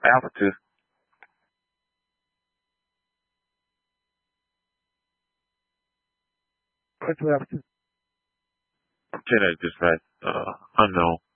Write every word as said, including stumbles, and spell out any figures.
Alpha two. What's Alpha two? ten eight dispatch. Uh, unknown.